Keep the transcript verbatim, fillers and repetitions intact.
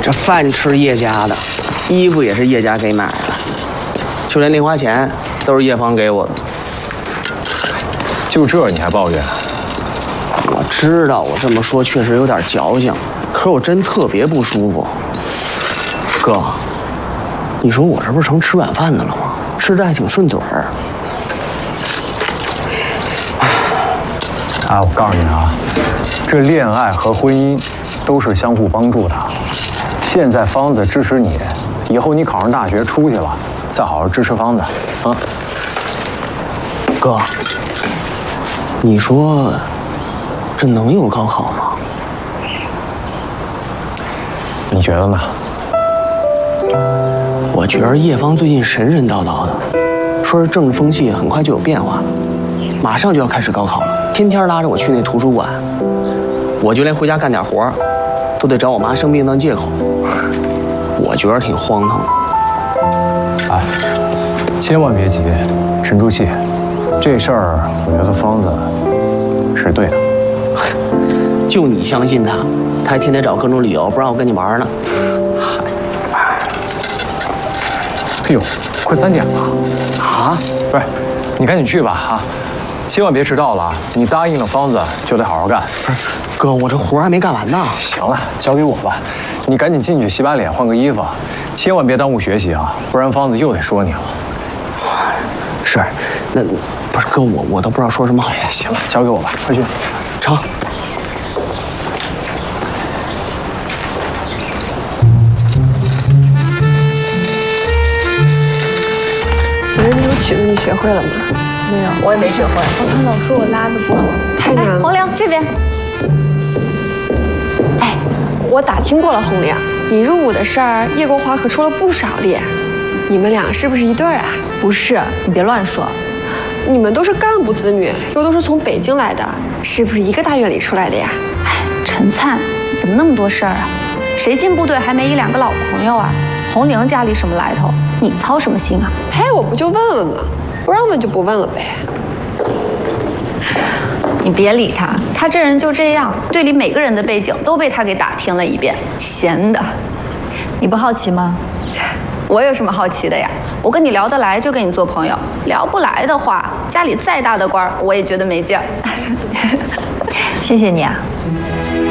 这饭吃叶家的，衣服也是叶家给买的，就连零花钱都是叶芳给我的。 就这你还抱怨？ 我知道我这么说确实有点矫情，可是我真特别不舒服。哥，你说我这不是成吃软饭的了吗？吃的还挺顺嘴儿。 啊，我告诉你啊，这恋爱和婚姻都是相互帮助的。现在芳子支持你，以后你考上大学出去了，再好好支持芳子啊。 哥，你说这能有高考吗？ 你觉得呢？ 我觉得叶芳最近神神叨叨的，说是政治风气很快就有变化，马上就要开始高考了，天天拉着我去那图书馆，我就连回家干点活都得找我妈生病当借口，我觉得挺荒唐的。 哎，千万别急，沉住气。这事儿我觉得芳子是对的。 就你相信他，他还天天找各种理由不让我跟你玩呢。 哎呦，快三点了啊！不是，你赶紧去吧啊！千万别迟到了。你答应了芳子，就得好好干。 不是，哥，我这活还没干完呢。 行了，交给我吧。你赶紧进去洗把脸，换个衣服，千万别耽误学习啊，不然芳子又得说你了。 是，那不是哥，我我都不知道说什么好。 哎，行了，交给我吧，快去。 成。 昨天那首曲子你学会了吗？ 没有，我也没学会。 我老说我拉的不好，太难了。 红玲这边。 哎，我打听过了，红玲，你入伍的事儿，叶国华可出了不少力。你们俩是不是一对儿啊？ 不是，你别乱说。 你们都是干部子女，又都是从北京来的，是不是一个大院里出来的呀？ 哎，陈灿，怎么那么多事儿啊？谁进部队还没一两个老朋友啊？红玲家里什么来头？你操什么心啊？ 嘿，我不就问问吗？不让问就不问了呗。 你别理他，他这人就这样，队里每个人的背景都被他给打听了一遍，闲的。 你不好奇吗？ 我有什么好奇的呀？我跟你聊得来就跟你做朋友，聊不来的话，家里再大的官我也觉得没劲儿。 谢谢你啊。